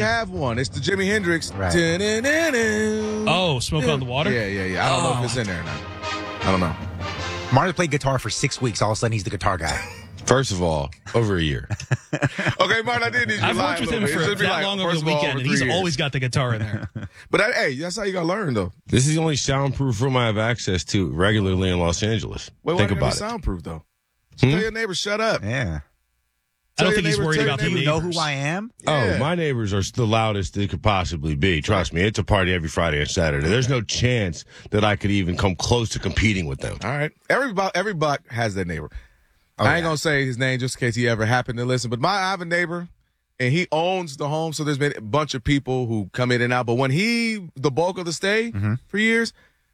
have one. It's the Jimi Hendrix. Right. Oh, Smoke on the Water? Yeah. I don't know if it's in there or not. I don't know. Martin played guitar for 6 weeks. All of a sudden, he's the guitar guy. First of all, over a year. Okay, Martin, I did need you to I've lie worked a with little him bit. It for should be that like, long over first the of all, weekend, over and he's 3 years. always got the guitar in there. But hey, that's how you got to learn, though. This is the only soundproof room I have access to regularly in Los Angeles. Wait, Think why about it. it. Soundproof, though. Tell your neighbor, shut up. Yeah. I don't Tell think your he's neighbor, worried tell about your the You neighbor. know who I am? Yeah. Oh, my neighbors are the loudest they could possibly be. Trust me, it's a party every Friday and Saturday. There's no chance that I could even come close to competing with them. All right. Every block has that neighbor. I ain't going to say his name just in case he ever happened to listen, but I have a neighbor, and he owns the home, so there's been a bunch of people who come in and out. But when the bulk of the stay for years,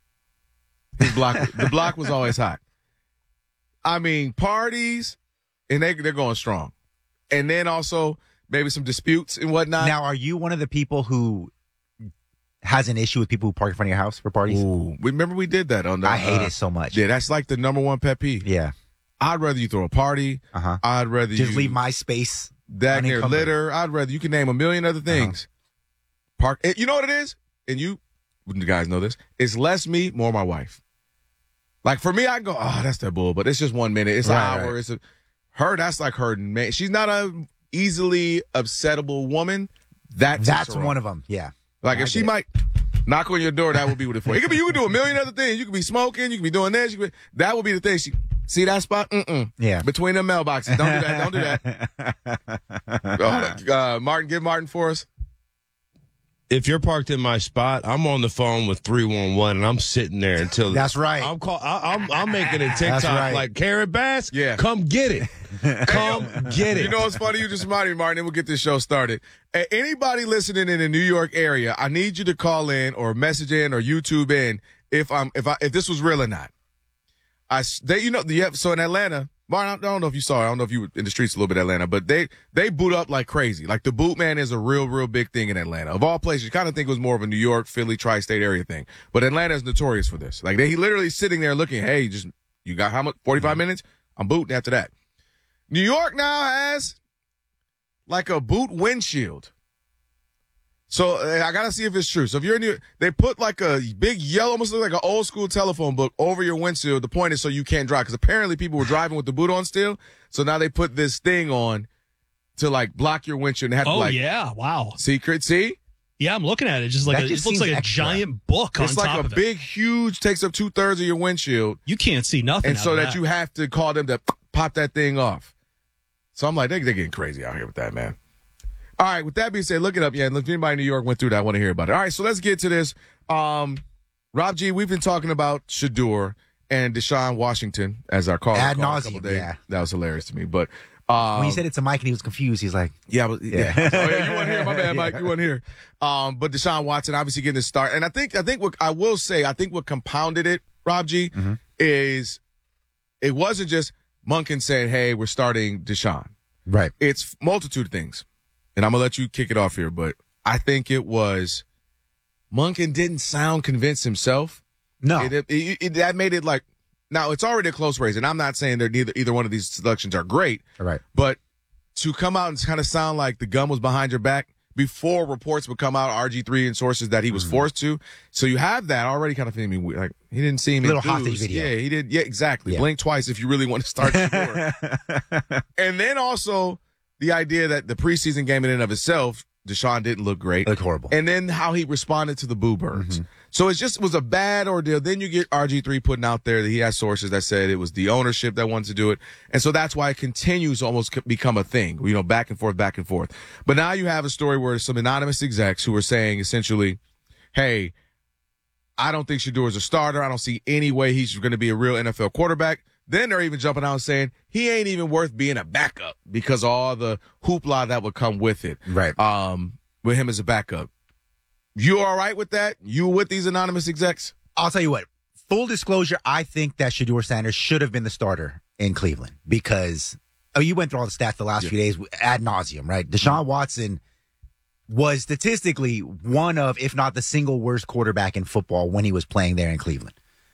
the block was always hot. I mean, parties, and they're going strong. And then also maybe some disputes and whatnot. Now, are you one of the people who has an issue with people who park in front of your house for parties? Ooh, remember we did that on the. I hate it so much. Yeah, that's like the number one pet peeve. Yeah. I'd rather you throw a party. I'd rather Just you leave my space. that near unencumbered. litter. I'd rather you can name a million other things. Park. You know what it is, and you guys know this. It's less me, more my wife. Like for me, I can go, oh, that's that bull, but it's just 1 minute. It's an hour. Right. It's her. That's like her. Man, she's not a easily upsettable woman. That's one of them. Yeah. Like I if she get it. might knock on your door, that would be what it for. It could be you could do a million other things. You could be smoking. You could be doing this. That would be the thing. See that spot? Yeah. Between the mailboxes. Don't do that. Don't do that. Martin, give Martin for us. If you're parked in my spot, I'm on the phone with 311, and I'm sitting there until That's right. I'm making a TikTok right. like Karen Bass. Yeah. Come get it. Come get it. You know what's funny? You just reminded me, Martin, and we'll get this show started. Anybody listening in the New York area, I need you to call in or message in or YouTube in if this was real or not. So in Atlanta, Martin, I don't know if you saw it. I don't know if you were in the streets a little bit in Atlanta, but they boot up like crazy. Like the boot man is a real big thing in Atlanta. Of all places, you kind of think it was more of a New York, Philly, tri-state area thing. But Atlanta is notorious for this. Like he literally sitting there looking, hey, you got how much? 45 minutes? I'm booting after that. New York now has like a boot windshield. So I got to see if it's true. So if you're in New York, they put like a big yellow, almost like an old school telephone book over your windshield. The point is so you can't drive because apparently people were driving with the boot on still. So now they put this thing on to like block your windshield. And they have to Yeah. Wow. secret. See? Yeah, I'm looking at it. Just That it just looks like seems a extra. giant book It's on like top a of it. big, huge, takes up 2/3 of your windshield. You can't see nothing. And out so of that you have to call them to pop that thing off. So I'm like, they're getting crazy out here with that, man. All right, with that being said, look it up. Yeah, and if anybody in New York went through that, I want to hear about it. All right, so let's get to this. Rob G, we've been talking about Shedeur and Deshaun Washington as our caller. Ad called a couple nauseum, days. yeah. That was hilarious to me. But When he said it to Mike and he was confused, he's like, yeah. Oh, yeah, you weren't here. My bad, Mike. You weren't here. But Deshaun Watson obviously getting the start. And I think what I will say, I think what compounded it, Rob G, is it wasn't just Monken saying, hey, we're starting Deshaun. right. It's multitude of things. And I'm going to let you kick it off here, but I think it was Monken didn't sound convinced himself. No. That made it like, now it's already a close race, and I'm not saying that either one of these selections are great, Right. but to come out and kind of sound like the gun was behind your back before reports would come out, RG3 and sources that he was forced to. So you have that already kind of feeling me weird. Like he didn't seem Little enthused. hostage video. Yeah, he did. Yeah, exactly. Yeah. Blink twice if you really want to start the door. And then also the idea that the preseason game in and of itself, Deshaun didn't look great. Looked horrible. And then how he responded to the boo birds. So it was a bad ordeal. Then you get RG3 putting out there that he has sources that said it was the ownership that wanted to do it. And so that's why it continues to almost become a thing, back and forth. But now you have a story where some anonymous execs who are saying essentially, hey, I don't think Shedeur is a starter. I don't see any way he's going to be a real NFL quarterback. Then they're even jumping out and saying he ain't even worth being a backup because of all the hoopla that would come with it. Right. With him as a backup. You all right with that? You with these anonymous execs? I'll tell you what. Full disclosure, I think that Shedeur Sanders should have been the starter in Cleveland because you went through all the stats the last few days ad nauseum, right? Deshaun Watson was statistically one of, if not the single worst quarterback in football when he was playing there in Cleveland.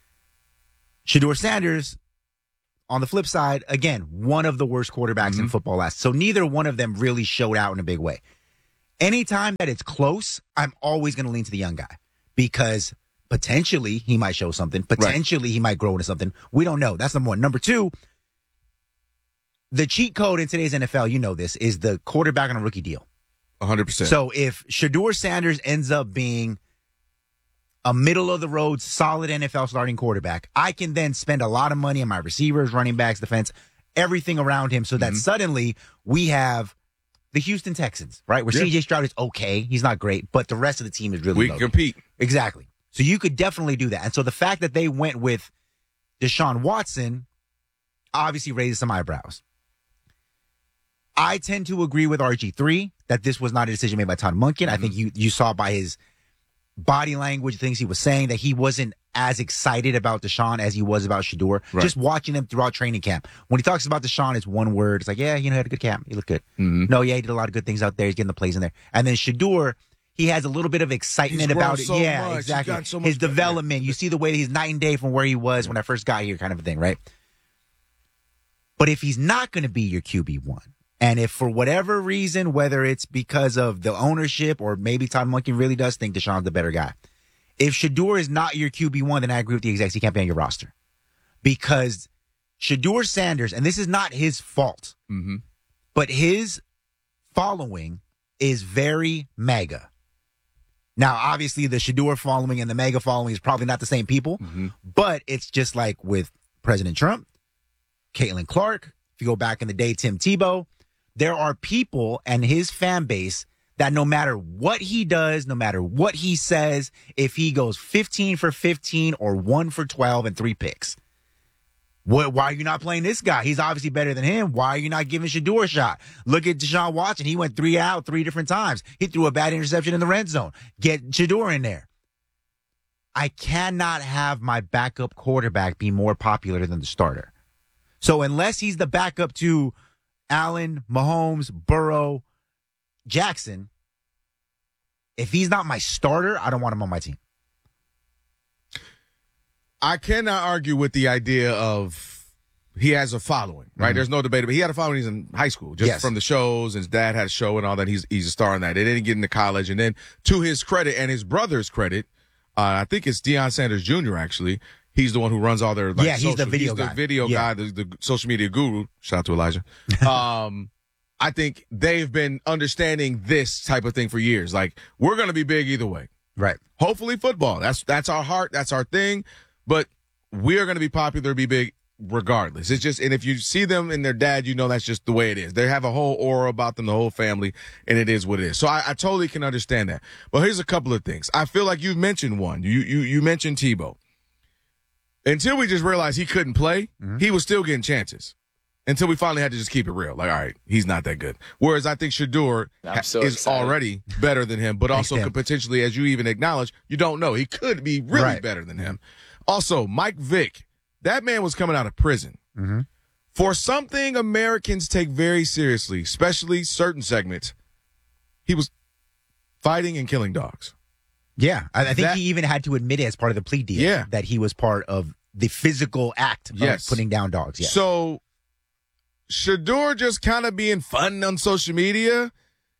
Shedeur Sanders, on the flip side, again, one of the worst quarterbacks in football last. So neither one of them really showed out in a big way. anytime that it's close, I'm always going to lean to the young guy because potentially he might show something. Potentially he might grow into something. We don't know. That's number one. Number two, the cheat code in today's NFL, you know this, is the quarterback on a rookie deal. 100%. So if Shedeur Sanders ends up being a middle-of-the-road, solid NFL starting quarterback, I can then spend a lot of money on my receivers, running backs, defense, everything around him so that suddenly we have the Houston Texans, right, where C.J. Stroud is okay. He's not great, but the rest of the team is really we loaded. can compete. Exactly. So you could definitely do that. And so the fact that they went with Deshaun Watson obviously raises some eyebrows. I tend to agree with RG3 that this was not a decision made by Todd Monken. I think you saw by his body language, things he was saying, that he wasn't as excited about Deshaun as he was about Shedeur. Right. Just watching him throughout training camp. When he talks about Deshaun, it's one word. It's like, yeah, he had a good camp. He looked good. No, yeah, he did a lot of good things out there. He's getting the plays in there. And then Shedeur, he has a little bit of excitement He's grown about it. so Yeah, much. exactly. He's gotten so much His better. development. You see the way that he's night and day from where he was when I first got here, kind of a thing, right? But if he's not going to be your QB1, and if for whatever reason, whether it's because of the ownership or maybe Todd Monken really does think Deshaun's the better guy, if Shedeur is not your QB1, then I agree with the execs. He can't be on your roster. Because Shedeur Sanders, and this is not his fault, but his following is very mega. Now, obviously, the Shedeur following and the mega following is probably not the same people, but it's just like with President Trump, Caitlin Clark, if you go back in the day, Tim Tebow, there are people and his fan base that no matter what he does, no matter what he says, if he goes 15 for 15 or 1 for 12 and 3 picks, why are you not playing this guy? He's obviously better than him. Why are you not giving Shedeur a shot? Look at Deshaun Watson. He went 3 out 3 different times. He threw a bad interception in the red zone. Get Shedeur in there. I cannot have my backup quarterback be more popular than the starter. So unless he's the backup to Allen, Mahomes, Burrow, Jackson, if he's not my starter, I don't want him on my team. I cannot argue with the idea of he has a following, right? There's no debate. But he had a following. He's in high school, just from the shows. And his dad had a show and all that. He's a star in that. They didn't get into college. And then to his credit and his brother's credit, I think it's Deion Sanders Jr. Actually, he's the one who runs all their he's the video guy. The video guy, the social media guru. Shout out to Elijah. I think they've been understanding this type of thing for years. Like, we're going to be big either way. Right. Hopefully football. That's our heart. That's our thing. But we are going to be popular, be big regardless. It's just, and if you see them and their dad, you know that's just the way it is. They have a whole aura about them, the whole family, and it is what it is. So I totally can understand that. But here's a couple of things. I feel like you've mentioned one. You mentioned Tebow. Until we just realized he couldn't play, he was still getting chances. Until we finally had to just keep it real. Like, all right, he's not that good. Whereas I think Shedeur is already better than him, but also could potentially, as you even acknowledge, you don't know. He could be really better than him. Also, Mike Vick, that man was coming out of prison for something Americans take very seriously, especially certain segments. He was fighting and killing dogs. Yeah, I think he even had to admit it as part of the plea deal that he was part of the physical act of putting down dogs. Yes. So Shedeur just kind of being fun on social media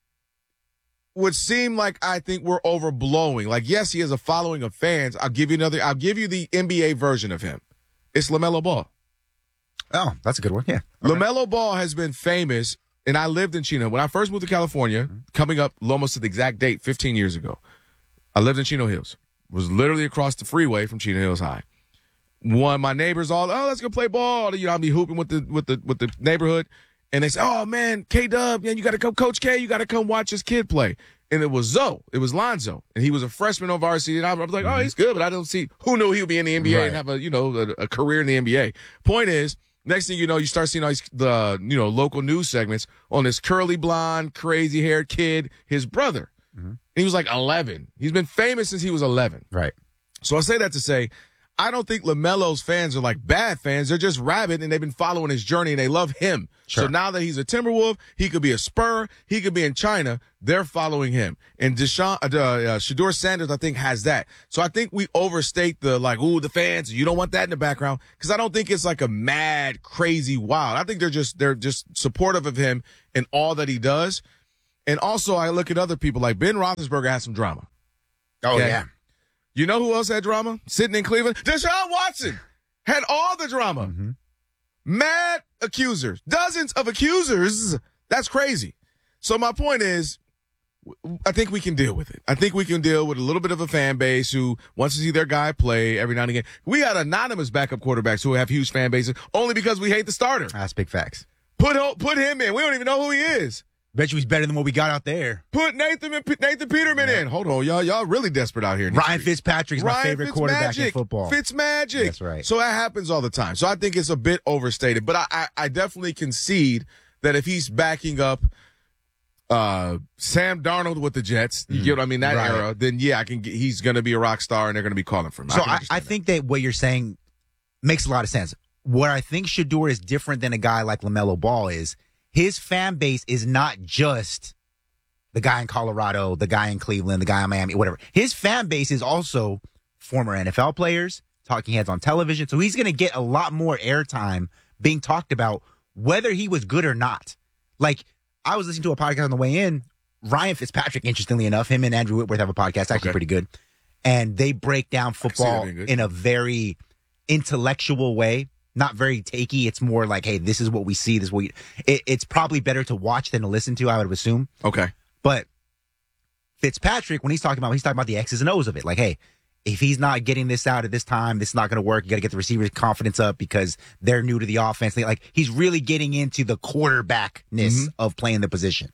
would seem like, I think, we're overblowing. Like, yes, he has a following of fans. I'll give you the NBA version of him. It's LaMelo Ball. Oh, that's a good one. Yeah. Okay. LaMelo Ball has been famous, and I lived in Chino. When I first moved to California, coming up almost to the exact date, 15 years ago, I lived in Chino Hills. Was literally across the freeway from Chino Hills High. One of my neighbors let's go play ball. You know, I'll be hooping with the neighborhood. And they say, oh, man, K-Dub, man, you got to come, Coach K, you got to come watch this kid play. And it was Zoe. It was Lonzo. And he was a freshman on varsity. And I was like, oh, he's good, but I don't see who knew he would be in the NBA and have a career in the NBA. Point is, next thing you know, you start seeing all these, local news segments on this curly blonde, crazy haired kid, his brother. And he was like 11. He's been famous since he was 11. Right. So I say that to say, I don't think LaMelo's fans are like bad fans. They're just rabid, and they've been following his journey, and they love him. Sure. So now that he's a Timberwolf, he could be a Spur, he could be in China. They're following him. And Shedeur Sanders, I think, has that. So I think we overstate the fans. You don't want that in the background, because I don't think it's like a mad, crazy, wild. I think they're just supportive of him and all that he does. And also, I look at other people like Ben Roethlisberger has some drama. Oh, Okay? yeah. You know who else had drama? Sitting in Cleveland? Deshaun Watson had all the drama. Mm-hmm. Mad accusers. Dozens of accusers. That's crazy. So my point is, I think we can deal with it. I think we can deal with a little bit of a fan base who wants to see their guy play every now and again. We got anonymous backup quarterbacks who have huge fan bases only because we hate the starter. That's big facts. Put him in. We don't even know who he is. Bet you he's better than what we got out there. Put Nathan Peterman in. Hold on, y'all really desperate out here. Ryan Fitzpatrick's my favorite quarterback in football. Fitzmagic. That's right. So that happens all the time. So I think it's a bit overstated, but I definitely concede that if he's backing up Sam Darnold with the Jets, you get what I mean, that Right. era, then yeah, he's going to be a rock star and they're going to be calling for him. So can I understand think that what you're saying makes a lot of sense. What I think Shedeur is different than a guy like LaMelo Ball is his fan base is not just the guy in Colorado, the guy in Cleveland, the guy in Miami, whatever. His fan base is also former NFL players, talking heads on television. So he's going to get a lot more airtime being talked about whether he was good or not. Like, I was listening to a podcast on the way in. Ryan Fitzpatrick, interestingly enough, him and Andrew Whitworth have a podcast, actually pretty good. And they break down football in a very intellectual way, not very takey. It's more like, hey, this is what we see. This is what it's probably better to watch than to listen to, I would assume. Okay. But Fitzpatrick, when he's talking about the X's and O's of it. Like, hey, if he's not getting this out at this time, this is not going to work. You got to get the receivers' confidence up because they're new to the offense. Like, he's really getting into the quarterbackness of playing the position.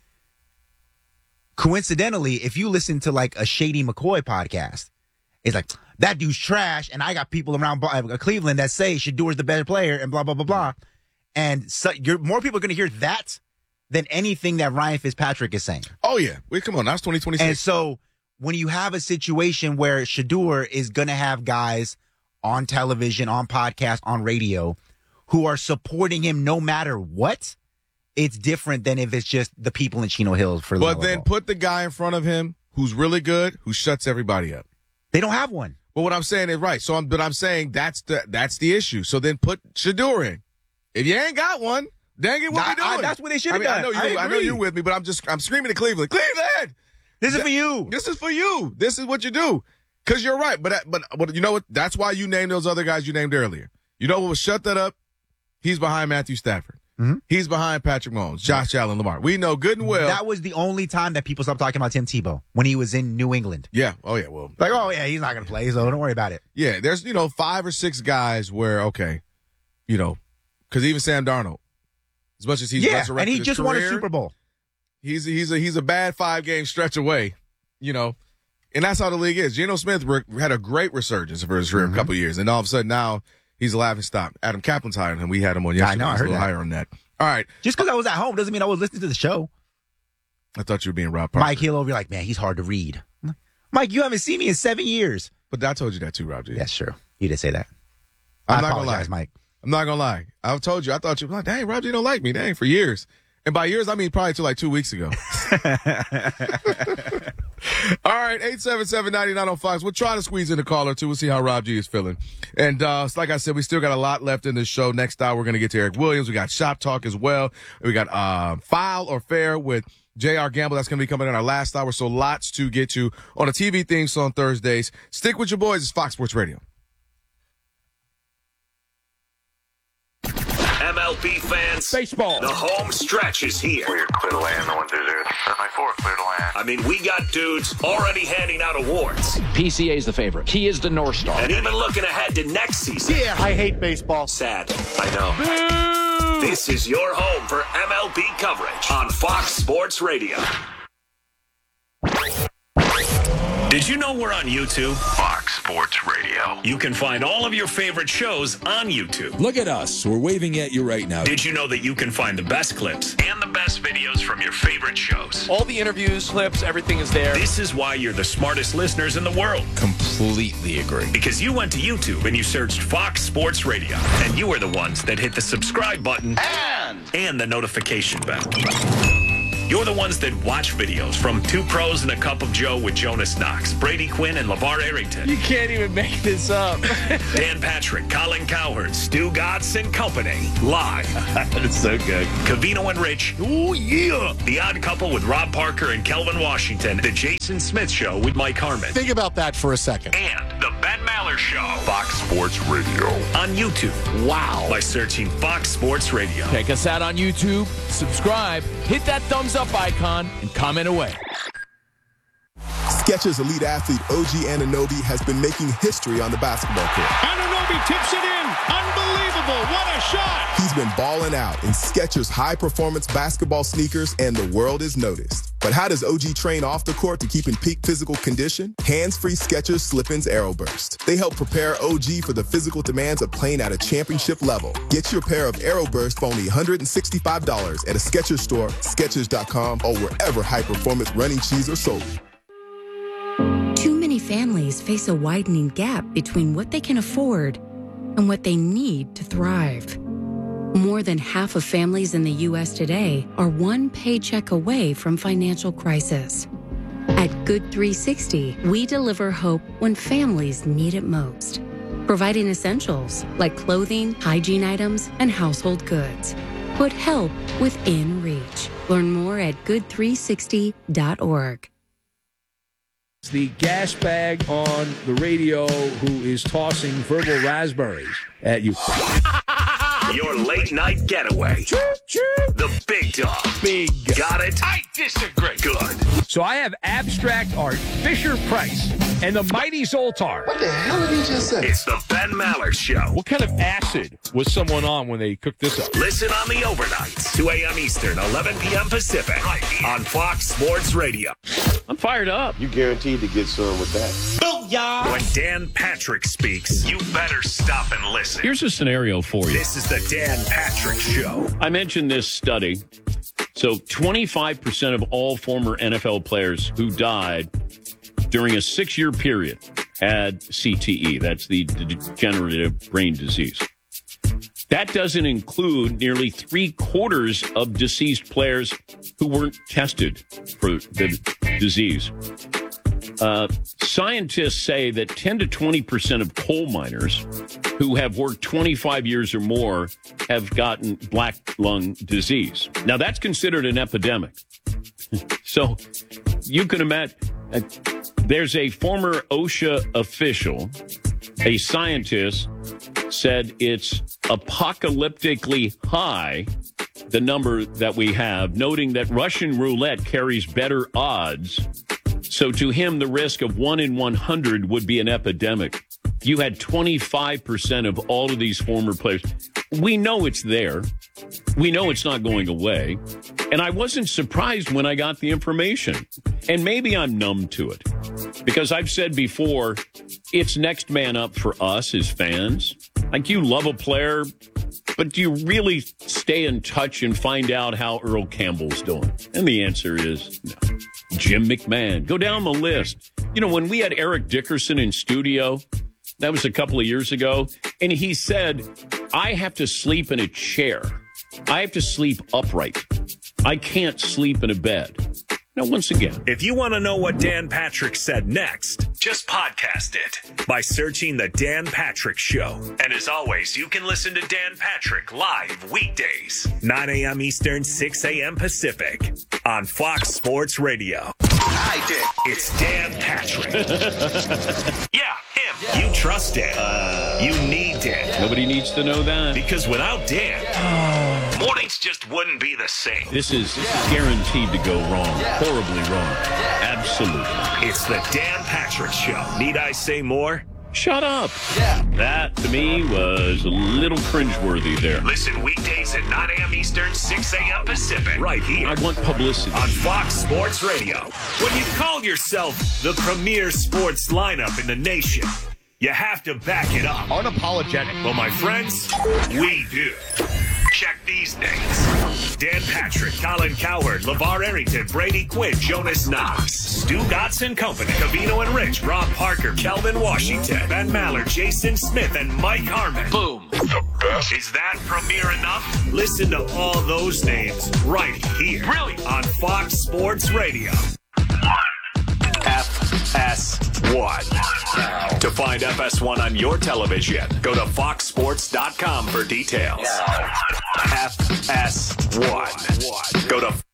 Coincidentally, if you listen to like a Shady McCoy podcast, it's like, that dude's trash, and I got people around Cleveland that say Shedeur's the better player, and blah, blah, blah, blah. And so more people are going to hear that than anything that Ryan Fitzpatrick is saying. Oh, yeah. Wait, come on. That's 2026. And so when you have a situation where Shedeur is going to have guys on television, on podcast, on radio who are supporting him no matter what, it's different than if it's just the people in Chino Hills for But then put the guy in front of him who's really good, who shuts everybody up. They don't have one. But what I'm saying is right. So I'm saying that's the issue. So then put Shedeur in. If you ain't got one, dang it, what we doing? That's what they should have done. I know you're with me, but I'm screaming at Cleveland. Cleveland! This is for you. This is for you. This is what you do. Because you're right. But you know what? That's why you named those other guys you named earlier. You know what will shut that up? He's behind Matthew Stafford. Mm-hmm. He's behind Patrick Mahomes, Josh Allen, Lamar. We know good and well. That was the only time that people stopped talking about Tim Tebow, when he was in New England. Yeah. Oh, yeah. Well, like, oh, yeah, he's not going to play, so don't worry about it. Yeah. There's, 5 or 6 guys where, okay, because even Sam Darnold, as much as he's resurrected and he his just career, won a Super Bowl. He's a bad 5-game stretch away, and that's how the league is. Geno Smith had a great resurgence for his career a couple of years, and all of a sudden now he's a laughing stock. Adam Kaplan's higher than him. We had him on yesterday. I know, I heard a little that. higher on that. All right. Just because I was at home doesn't mean I was listening to the show. I thought you were being Rob Parker. Mike Hill over here like, man, he's hard to read. Mike, you haven't seen me in 7 years. But I told you that too, Rob G. That's true. You did say that. I'm I not gonna apologize, lie, Mike. I'm not gonna lie. I've told you. I thought you were like, dang, Rob G don't like me, dang, for years. And by years, I mean probably till like 2 weeks ago. All right, 877-99 on Fox. We'll try to squeeze in a call or two. We'll see how Rob G is feeling. And like I said, we still got a lot left in this show. Next hour, we're going to get to Eric Williams. We got Shop Talk as well. We got Foul or Fair with J.R. Gamble. That's going to be coming in our last hour. So lots to get to on a TV theme song on Thursdays. Stick with your boys. It's Fox Sports Radio. MLB fans, baseball. The home stretch is here. We're clear to land, the 1-2-0. 7-4, clear to land. I mean, we got dudes already handing out awards. PCA's the favorite. He is the North Star. And even looking ahead to next season. Yeah, I hate baseball. Sad, I know. Boo! This is your home for MLB coverage on Fox Sports Radio. Did you know we're on YouTube? Fox Sports Radio. You can find all of your favorite shows on YouTube. Look at us. We're waving at you right now. Did you know that you can find the best clips and the best videos from your favorite shows? All the interviews, clips, everything is there. This is why you're the smartest listeners in the world. Completely agree. Because you went to YouTube and you searched Fox Sports Radio. And you are the ones that hit the subscribe button and the notification bell. You're the ones that watch videos from Two Pros and a Cup of Joe with Jonas Knox, Brady Quinn, and LeVar Arrington. You can't even make this up. Dan Patrick, Colin Cowherd, Stu Gatz and Company. Live. It's so good. Covino and Rich. Oh, yeah. The Odd Couple with Rob Parker and Kelvin Washington. The Jason Smith Show with Mike Harmon. Think about that for a second. And the Ben Maller Show. Fox Sports Radio. On YouTube. Wow. By searching Fox Sports Radio. Check us out on YouTube, subscribe, hit that thumbs up icon, and comment away. Skechers elite athlete OG Anunoby has been making history on the basketball court. Anunoby tips it in. Unbelievable. What a shot. He's been balling out in Skechers high-performance basketball sneakers, and the world is noticed. But how does OG train off the court to keep in peak physical condition? Hands-free Skechers Slip-ins AeroBurst. They help prepare OG for the physical demands of playing at a championship level. Get your pair of AeroBurst for only $165 at a Skechers store, Skechers.com, or wherever high-performance running shoes are sold. Too many families face a widening gap between what they can afford and what they need to thrive. More than half of families in the U.S. today are one paycheck away from financial crisis. At Good 360, we deliver hope when families need it most, providing essentials like clothing, hygiene items, and household goods. Put help within reach. Learn more at good360.org. The gas bag on the radio who is tossing verbal raspberries at you. Your late night getaway. The Big Dog. Big. Got it? I disagree. Good. So I have abstract art, Fisher-Price, and the Mighty Zoltar. What the hell did he just say? It's the Ben Maller Show. What kind of acid was someone on when they cooked this up? Listen on the overnights, 2 a.m. Eastern, 11 p.m. Pacific, right here on Fox Sports Radio. I'm fired up. You guaranteed to get some with that. When Dan Patrick speaks, you better stop and listen. Here's a scenario for you. This is the Dan Patrick Show. I mentioned this study. So 25% of all former NFL players who died during a 6-year period had CTE. That's the degenerative brain disease. That doesn't include nearly 3/4 of deceased players who weren't tested for the disease. Scientists say that 10 to 20% of coal miners who have worked 25 years or more have gotten black lung disease. Now, that's considered an epidemic. So you can imagine there's a former OSHA official, a scientist, said it's apocalyptically high, the number that we have, noting that Russian roulette carries better odds. So to him, the risk of 1 in 100 would be an epidemic. You had 25% of all of these former players. We know it's there. We know it's not going away. And I wasn't surprised when I got the information. And maybe I'm numb to it. Because I've said before, it's next man up for us as fans. Like, you love a player, but do you really stay in touch and find out how Earl Campbell's doing? And the answer is no. Jim McMahon. Go down the list. You know, when we had Eric Dickerson in studio, that was a couple of years ago, and he said, I have to sleep in a chair. I have to sleep upright. I can't sleep in a bed. Now, once again, if you want to know what Dan Patrick said next, just podcast it by searching The Dan Patrick Show. And as always, you can listen to Dan Patrick live weekdays, 9 a.m. Eastern, 6 a.m. Pacific on Fox Sports Radio. I did. It's Dan Patrick. Yeah, him. Yeah. You trust Dan. You need Dan. Nobody needs to know that. Because without Dan, mornings just wouldn't be the same. This is guaranteed to go wrong. Horribly wrong. Absolutely. It's the Dan Patrick Show. Need I say more? Shut up. That, to me, was a little cringeworthy there. Listen weekdays at 9 a.m. Eastern, 6 a.m. Pacific. Right here. I want publicity. On Fox Sports Radio. When you call yourself the premier sports lineup in the nation, you have to back it up. Unapologetic. Well, my friends, we do. Check these names. Dan Patrick, Colin Cowherd, LeVar Arrington, Brady Quinn, Jonas Knox, Stu Gatz and Company, Covino and Rich, Rob Parker, Kelvin Washington, Ben Maller, Jason Smith, and Mike Harmon. Boom. The best. Is that premiere enough? Listen to all those names right here. Really? On Fox Sports Radio. FS1. To find FS1 on your television, go to foxsports.com for details. FS1. Go to